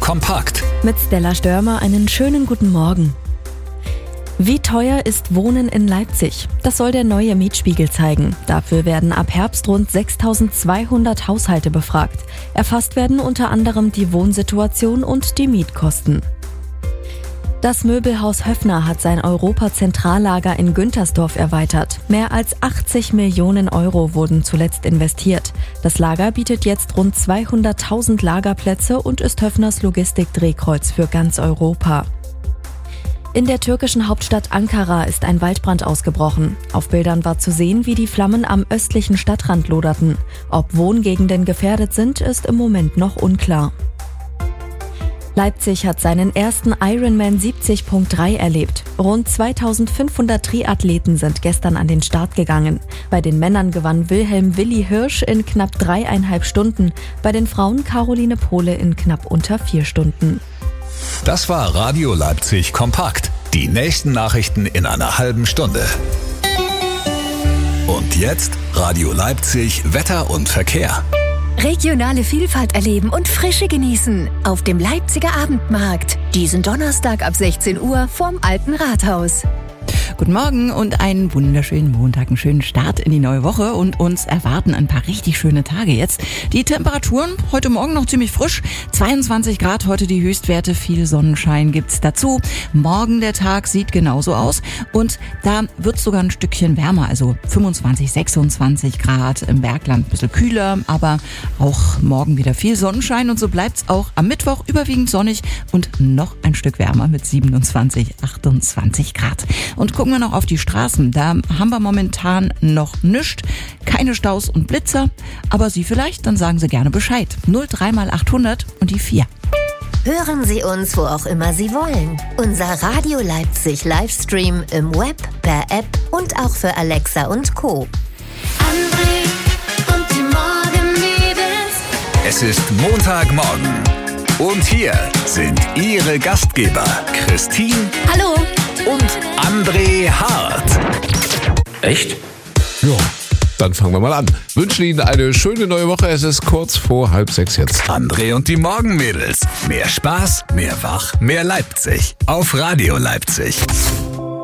kompakt. Mit Stella Störmer einen schönen guten Morgen. Wie teuer ist Wohnen in Leipzig? Das soll der neue Mietspiegel zeigen. Dafür werden ab Herbst rund 6.200 Haushalte befragt. Erfasst werden unter anderem die Wohnsituation und die Mietkosten. Das Möbelhaus Höffner hat sein Europa-Zentrallager in Güntersdorf erweitert. Mehr als 80 Millionen Euro wurden zuletzt investiert. Das Lager bietet jetzt rund 200.000 Lagerplätze und ist Höffners Logistikdrehkreuz für ganz Europa. In der türkischen Hauptstadt Ankara ist ein Waldbrand ausgebrochen. Auf Bildern war zu sehen, wie die Flammen am östlichen Stadtrand loderten. Ob Wohngegenden gefährdet sind, ist im Moment noch unklar. Leipzig hat seinen ersten Ironman 70.3 erlebt. Rund 2500 Triathleten sind gestern an den Start gegangen. Bei den Männern gewann Wilhelm Willi Hirsch in knapp 3,5 Stunden, bei den Frauen Caroline Pohle in knapp unter 4 Stunden. Das war Radio Leipzig kompakt. Die nächsten Nachrichten in einer halben Stunde. Und jetzt Radio Leipzig Wetter und Verkehr. Regionale Vielfalt erleben und Frische genießen auf dem Leipziger Abendmarkt. Diesen Donnerstag ab 16 Uhr vorm Alten Rathaus. Guten Morgen und einen wunderschönen Montag, einen schönen Start in die neue Woche und uns erwarten ein paar richtig schöne Tage jetzt. Die Temperaturen heute Morgen noch ziemlich frisch, 22 Grad heute die Höchstwerte, viel Sonnenschein gibt's dazu. Morgen der Tag sieht genauso aus und da wird's sogar ein Stückchen wärmer, also 25, 26 Grad im Bergland, ein bisschen kühler, aber auch morgen wieder viel Sonnenschein und so bleibt's auch am Mittwoch überwiegend sonnig und noch ein Stück wärmer mit 27, 28 Grad. Und gucken wir noch auf die Straßen. Da haben wir momentan noch nichts. Keine Staus und Blitzer. Aber Sie vielleicht, dann sagen Sie gerne Bescheid. 03 mal 800 und die 4. Hören Sie uns, wo auch immer Sie wollen. Unser Radio Leipzig Livestream im Web, per App und auch für Alexa und Co. André und die Morgenmädels. Es ist Montagmorgen. Und hier sind Ihre Gastgeber Christine. Hallo. Und André Hart. Echt? Ja, dann fangen wir mal an. Wünschen Ihnen eine schöne neue Woche. Es ist kurz vor 5:30 jetzt. André und die Morgenmädels. Mehr Spaß, mehr Wach, mehr Leipzig. Auf Radio Leipzig.